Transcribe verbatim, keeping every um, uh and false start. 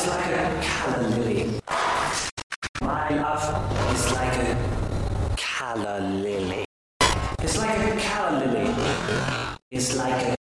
is like a calla lily. My love is like a calla lily. It's like a calla lily. It's like a